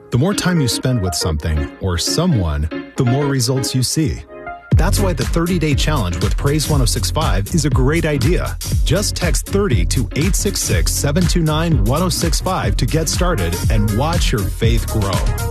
The more time you spend with something or someone, the more results you see. That's why the 30-day challenge with Praise 1065 is a great idea. Just text 30 to 866-729-1065 to get started and watch your faith grow.